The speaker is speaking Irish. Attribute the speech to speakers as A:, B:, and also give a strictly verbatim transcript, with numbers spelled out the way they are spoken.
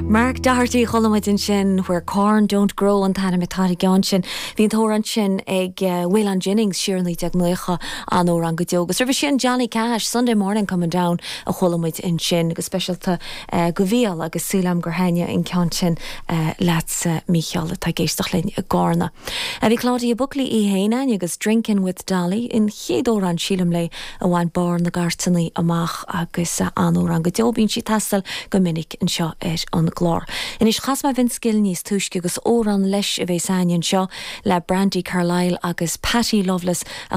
A: Mark Doherty cholamid in sin where corn don't grow an tanna metari gan sin hín tóran sin ag uh, Wayland Jennings siarnlí deag nuicha an órang go diogus. Sur sin Johnny Cash Sunday morning coming down a cholamid in sin agus specialta uh, go bhíal agus sulam gur haine in count sin uh, lats uh, Michael tá géisteach linn a gárna. A bhí Claudia Buckley í héine agus Drinking with Dolly in chéadóran sílam lei a bhain bar na gartaní amach agus uh, an órang go diobín si tastal go minic in seo er an glár. In is chas ma vin skill níos tuisce agus óran leis a bheith sainian seo le Brandy Carlisle agus Patty Loveless a